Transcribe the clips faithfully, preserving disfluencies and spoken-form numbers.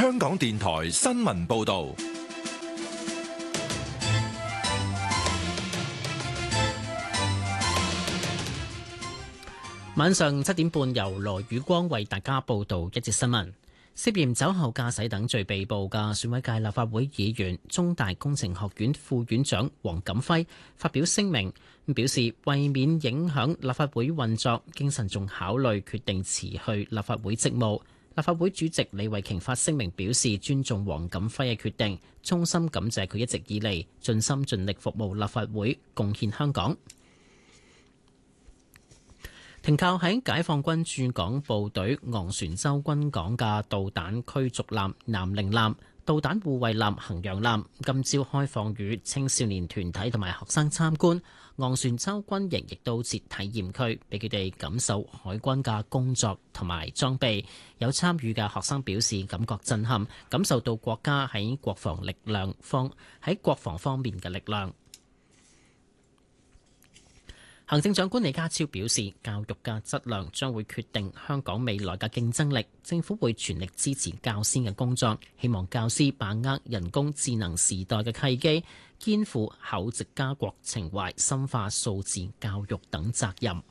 香港電台新聞報道。 晚上七點半，由羅宇光為大家報道一節新聞。涉嫌酒後駕駛等罪被捕嘅選委界立法會議員、中大工程學院副院長黃錦輝發表聲明，表示為免影響立法會運作，經慎重考慮決定辭去立法會職務。立法會主席李慧瓊發聲明表示尊重黃錦輝嘅決定，衷心感謝佢一直以嚟盡心盡力服務立法會，貢獻香港。停靠喺解放軍駐港部隊昂船洲軍港嘅導彈驅逐艦南寧艦、導彈護衛艦衡陽艦今朝開放予青少年團體同埋學生參觀。昂船洲軍營亦都設體驗區，俾佢哋感受海軍嘅工作同埋裝備。有參與嘅學生表示感覺震撼，感受到國家喺國防力量方喺國防方面嘅力量。行政長官李家超表示，教育嘅質量將會決定香港未來嘅競爭力，政府會全力支持教師嘅工作，希望教師把握人工智能時代嘅契機，肩負厚植家國情懷、深化數字教育等責任。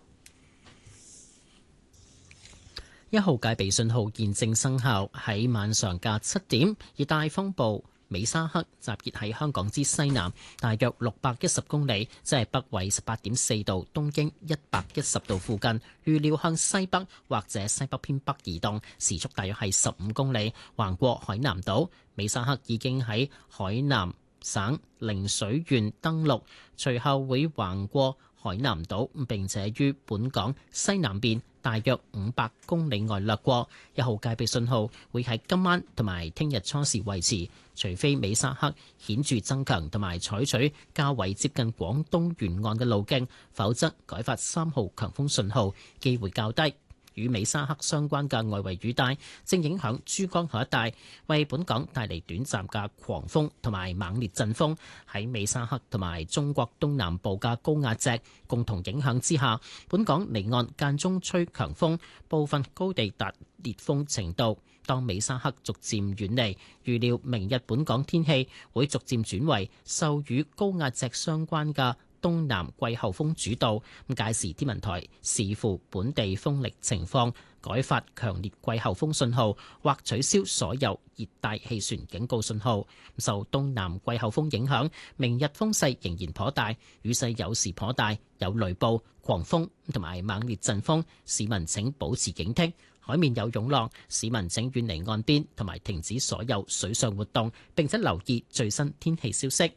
一號戒備信號現正生效，喺晚上嘅七點，熱帶風暴美沙克集結喺香港之西南，大約六百一十公里，即係北緯十八點四度、東經一百一十度附近。預料向西北或者西北偏北移動，時速大約係十五公里，橫過海南島。美沙克已經喺海南省陵水縣登陸，隨後會橫過海南島，並且於本港西南邊大約五百公里外掠過。一號戒備信號會喺今晚同埋聽日初時維持，除非美沙克顯著增強同埋採取較為接近廣東沿岸嘅路徑，否則改發三號強風信號機會較低。與美沙克相關嘅外圍雨帶正影響珠江口一帶，為本港帶嚟短暫嘅狂風同埋猛烈陣風。喺美沙克同埋中國東南部嘅高壓脊共同影響之下，本港離岸間中吹強風，部分高地達烈風程度。當美沙克逐漸遠離，預料明日本港天氣會逐漸轉為受與高壓脊相關嘅東南季候風主導。咁屆時天文台視乎本地風力情況，改發強烈季候風信號，或取消所有熱帶氣旋警告信號。受東南季候風影響，明日風勢仍然頗大，雨勢有時頗大，有雷暴、狂風同埋猛烈陣風，市民請保持警惕。海面有湧浪，市民請遠離岸邊同埋停止所有水上活動，並且留意最新天氣消息。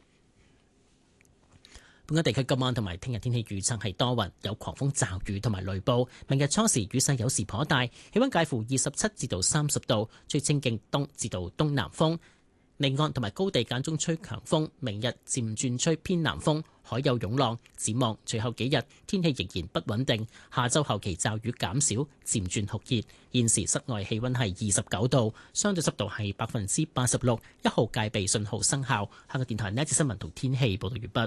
本港地區今晚同埋聽日天氣預測係多雲，有狂風驟雨同埋雷暴。明日初時雨勢有時頗大，氣溫介乎二十七至到三十度，吹清勁東至到東南風。離岸同埋高地間中吹強風，明日漸轉吹偏南風，海有湧浪。展望隨後幾日天氣仍然不穩定，下週後期驟雨減少，漸轉酷熱。現時室外氣溫係二十九度，相對濕度係百分之八十六，一號戒備信號生效。香港電台呢一節新聞同天氣報道完畢。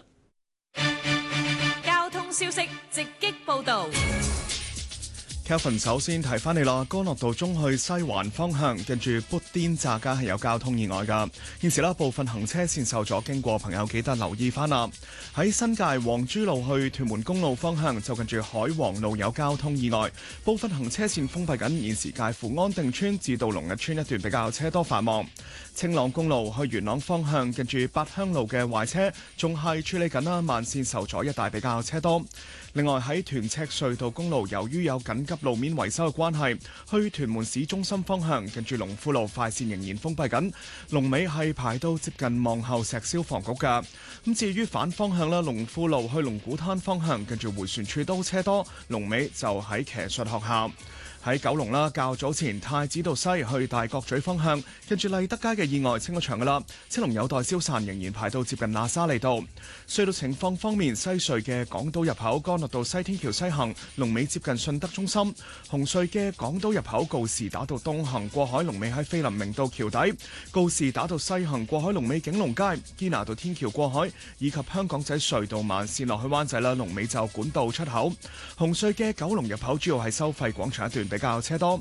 交通消息直擊報道。 Kelvin 首先提翻你啦，干諾道中去西環方向，近住砵甸乍街係有交通意外㗎。現時啦，部分行車線受阻，經過朋友記得留意翻啦。喺新界黃珠路去屯門公路方向，就近住海皇路有交通意外，部分行車線封閉緊。現時介乎安定村至到龍日村一段比較車多繁忙。青朗公路去元朗方向，近住八鄉路嘅壞車仲係處理緊啦，慢線受阻，一帶比較車多。另外喺屯赤隧道公路，由於有緊急路面維修嘅關係，去屯門市中心方向，近住龍富路快線仍然封閉緊，龍尾係排到接近望后石消防局㗎。咁至於反方向啦，龍富路去龍鼓灘方向，近住迴旋處都車多，龍尾就喺騎術學校。喺九龍啦，較早前太子道西去大角咀方向，跟住麗德街嘅意外清咗場噶啦，車龍有待消散，仍然排到接近喇沙利道。隧道情況方面，西隧嘅港島入口干諾道西天橋西行，龍尾接近順德中心；紅隧嘅港島入口告士打道東行過海，龍尾喺菲林明道橋底；告士打道西行過海，龍尾景隆街；堅拿道天橋過海，以及香港仔隧道慢線落去灣仔啦，龍尾就管道出口。紅隧嘅九龍入口主要係收費廣場一段比較車多。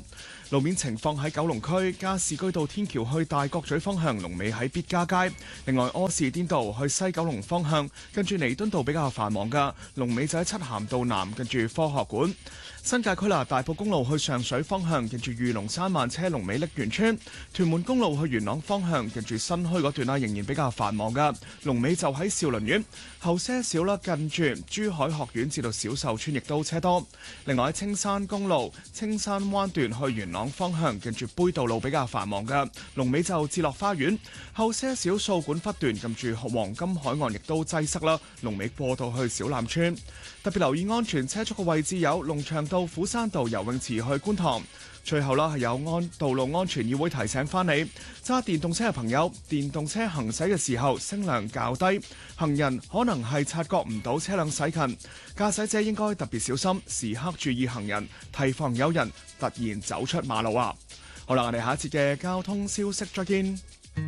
路面情況喺九龍區加士居道天橋去大角咀方向龍尾喺必嘉街。另外柯士甸道去西九龍方向跟住彌敦道比較繁忙嘅龍尾就喺漆咸道南跟住科學館。新界區啦，大埔公路去上水方向近住御龍山慢車龍尾瀝源村。屯門公路去元朗方向近住新墟嗰段啦，仍然比較繁忙嘅龍尾就喺兆麟苑。後些少啦，近住珠海學院至到小壽村亦都車多。另外喺青山公路青山灣段去元朗方向近住杯渡路比較繁忙嘅龍尾就置樂花園。後些少掃管笏段近住黃金海岸亦都擠塞啦，龍尾過到去小欖村。特別留意安全車速嘅位置有龍翔道虎山道游泳池去觀塘。最後啦，係有安道路安全議會提醒翻你，揸電動車嘅朋友，電動車行駛嘅時候聲量較低，行人可能係察覺唔到車輛駛近，駕駛者應該特別小心，時刻注意行人，提防有人突然走出馬路啊！好啦，我哋下一節嘅交通消息再見。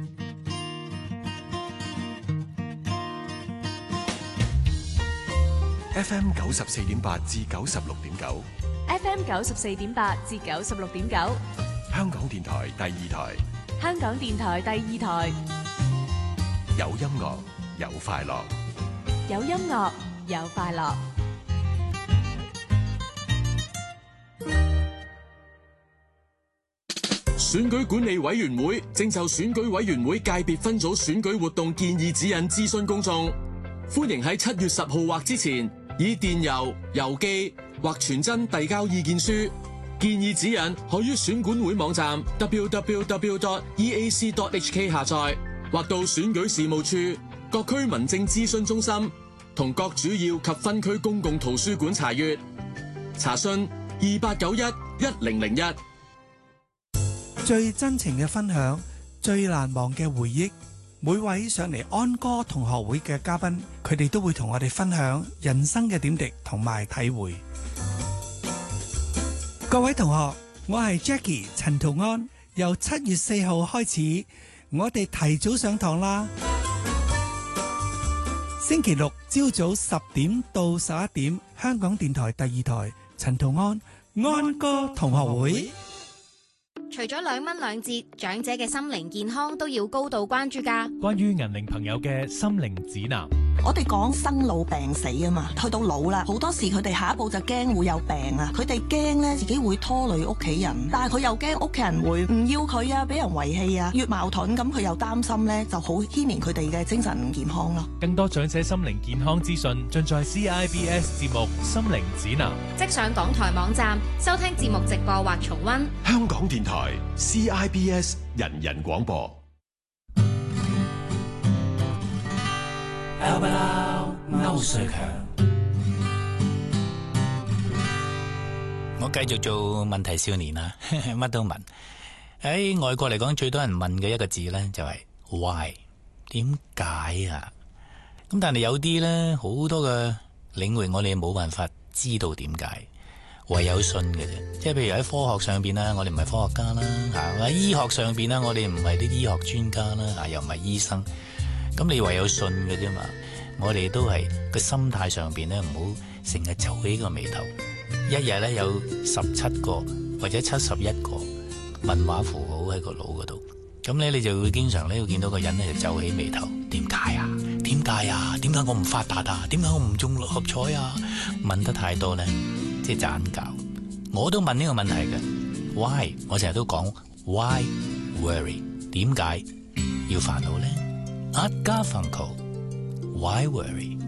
F M 九十四點八至九十六點九 F M 九十四點八至九十六點九， 香港電台第二台， 香港電台第二台， 有音樂有快樂， 有音樂有快樂。 選舉管理委員會正就選舉委員會界別分組選舉活動建議指引諮詢公眾，歡迎喺七月十號或之前以電郵、郵寄或傳真遞交意見書。建議指引可於選管會網站 double-u double-u double-u dot e a c dot h k 下載，或到選舉事務處、各區民政諮詢中心同各主要及分區公共圖書館查閱。查詢二八九一一零零一。 最真情嘅分享，最難忘嘅回憶。每位上嚟安歌同學會嘅嘉賓，佢哋都會同我哋分享人生嘅點滴同埋體會。各位同學，我係 Jackie 陳圖安。由七月四號開始，我哋提早上堂啦。星期六朝早十點到十一點，香港電台第二台陳圖安安歌同學會。 除咗兩蚊兩折，長者嘅心靈健康都要高度關注㗎。 關於銀齡朋友嘅心靈指南， 我哋講生老病死啊嘛，去到老啦，好多時佢哋下一步就驚會有病啊，佢哋驚咧自己會拖累屋企人，但係佢又驚屋企人會唔要佢啊，俾人遺棄啊，越矛盾咁，佢又擔心咧，就好牽連佢哋嘅精神健康咯。 更多長者心靈健康資訊，盡在 C I B S 節目《心靈指南》， 即上港台網站收聽節目直播或重溫。 香港電台 C I B S 人人廣播。 歐瑞強，我繼續做問題少年啦，乜都問。喺外國嚟講，最多人問嘅一個字呢，就係 why， 點解啊？咁但係有啲呢，好多嘅領域我哋冇辦法知道點解，唯有信嘅啫。即係譬如喺科學上邊啦，我哋唔係科學家啦；吓喺醫學上邊啦，我哋唔係啲醫學專家啦，吓又唔係醫生。咁你唯有信嘅啫嘛。我哋都係個心態上邊咧，唔好成日皺起個眉頭。一日咧有十七個或者七十一個問號符號喺個腦嗰度，咁咧你就會經常咧會見到個人咧就皺起眉頭。點解啊？點解啊？點解我唔發達啊？點解我唔中六合彩啊？問得太多咧，即係盞搞。我都問呢個問題嘅 ，why？ 我成日都講 why worry？ 點解要煩惱咧？阿加芬蔻。Why worry?